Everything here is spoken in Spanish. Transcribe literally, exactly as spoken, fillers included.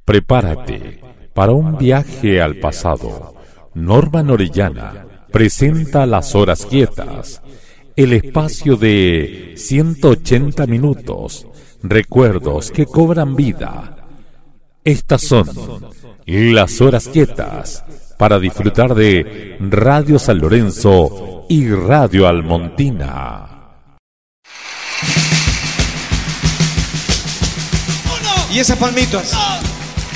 Prepárate para un viaje al pasado. Norman Orellana presenta Las Horas Quietas, el espacio de ciento ochenta minutos, recuerdos que cobran vida. Estas son Las Horas Quietas, para disfrutar de Radio San Lorenzo y Radio Almontina. Y esas palmitas.